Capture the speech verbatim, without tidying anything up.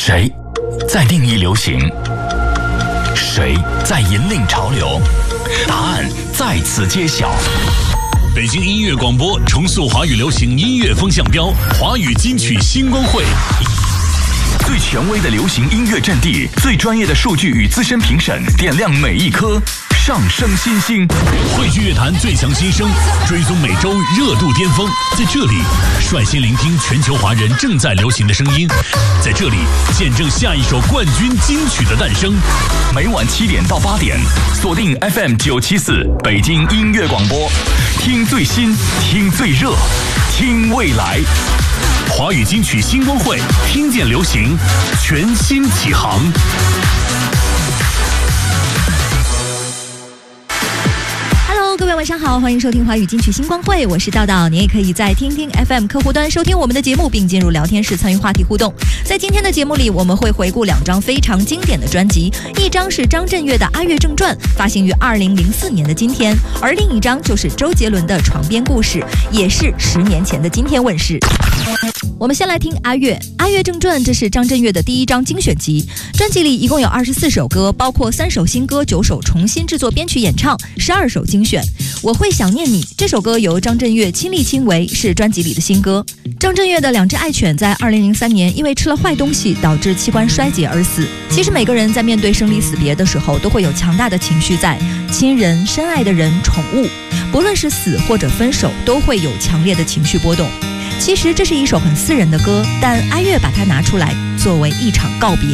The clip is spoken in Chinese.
谁在定义流行？谁在引领潮流？答案在此揭晓。 北京音乐广播重塑华语流行音乐风向标，华语金曲星光会。 最权威的流行音乐阵地，最专业的数据与资深评审，点亮每一颗上升新星， 汇聚乐坛最强新声，追踪每周热度巅峰。在这里，率先聆听全球华人正在流行的声音，在这里见证下一首冠军金曲的诞生。 每晚七点到八点，锁定 F M 九七四北京音乐广播，听最新，听最热，听未来。 华语金曲星光会，听见流行，全新启航。 各位晚上好，欢迎收听华语金曲星光会，我是道道。你也可以在听听 F M 客户端收听我们的节目，并进入聊天室参与话题互动。在今天的节目里，我们会回顾两张非常经典的专辑，一张是张震岳的《阿月正传》，发行于二零零四年的今天，而另一张就是周杰伦的《床边故事》，也是十年前的今天问世。我们先来听《阿月》，《阿月正传》这是张震岳的第一张精选集，专辑里一共有二十四首歌，包括三首新歌、九首重新制作编曲演唱、十二首精选。我会想念你这首歌由张震岳亲力亲为，是专辑里的新歌。张震岳的两只爱犬在二零零三年因为吃了坏东西导致器官衰竭而死。其实每个人在面对生离死别的时候都会有强大的情绪在，亲人、深爱的人、宠物，不论是死或者分手都会有强烈的情绪波动。其实这是一首很私人的歌，但阿月把它拿出来作为一场告别。